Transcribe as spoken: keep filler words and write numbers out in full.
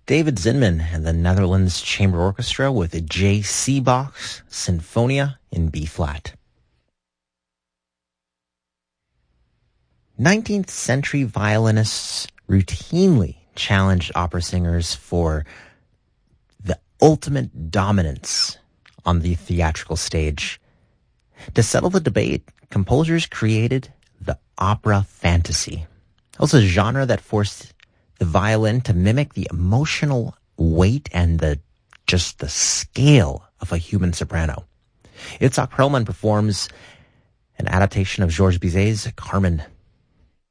David Zinman and the Netherlands Chamber Orchestra with a J C Bach Sinfonia in B-flat. nineteenth century violinists routinely challenged opera singers for the ultimate dominance on the theatrical stage. To settle the debate, composers created the opera fantasy. It was a genre that forced the violin to mimic the emotional weight and the just the scale of a human soprano. Itzhak Perlman performs an adaptation of Georges Bizet's Carmen.